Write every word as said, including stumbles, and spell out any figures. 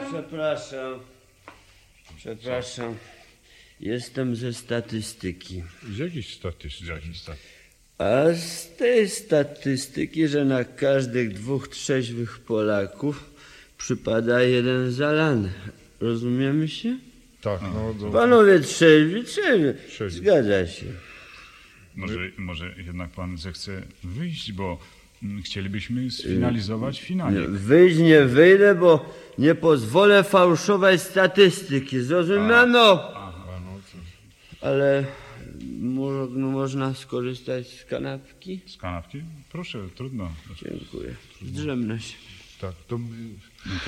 Przepraszam. Przepraszam. Jestem ze statystyki. Z jakiejś statystyki? A z tej statystyki, że na każdych dwóch trzeźwych Polaków przypada jeden zalany. Rozumiemy się? Tak, no. Do... Panowie trzeźwi, trzeźwi. Trzeźwi. Zgadza się. Może, może jednak pan zechce wyjść, bo mm, chcielibyśmy sfinalizować finał. Wyjść nie wyjdę, bo nie pozwolę fałszować statystyki. Zrozumiano? Ale mo- no, można skorzystać z kanapki? Z kanapki? Proszę, trudno. Dziękuję. Zdrzemnę się. Tak, to...